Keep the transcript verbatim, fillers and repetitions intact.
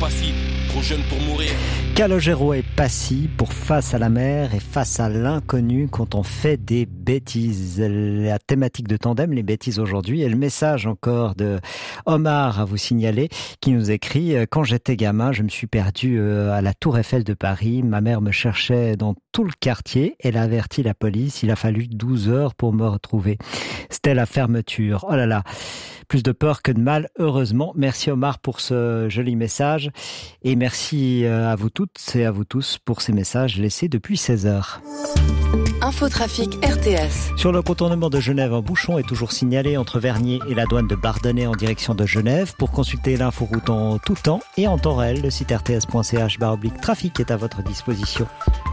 Passy, trop jeune pour mourir. Calogero et Passy pour face à la mer et face à l'inconnu quand on fait des bêtises. La thématique de Tandem, les bêtises aujourd'hui, et le message encore de Omar à vous signaler qui nous écrit « Quand j'étais gamin, je me suis perdu à la Tour Eiffel de Paris. Ma mère me cherchait dans tout le quartier. Elle a averti la police. Il a fallu douze heures pour me retrouver. C'était la fermeture. Oh là là, plus de peur que de mal, heureusement. Merci Omar pour ce joli message. Et merci à vous toutes et à vous tous pour ces messages laissés depuis seize heures. Infotrafic R T S. Sur le contournement de Genève, un bouchon est toujours signalé entre Vernier et la douane de Bardonnay en direction de Genève. Pour consulter l'inforoute en tout temps et en temps réel, le site r t s point c h barre oblique trafic est à votre disposition.